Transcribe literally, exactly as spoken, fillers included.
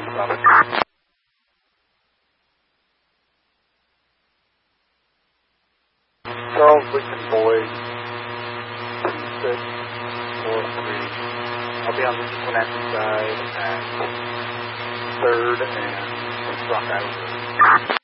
Solid. Charles Lincoln Boyd, six, four, three. I'll be on the Wenatchee side at third and Rock Island.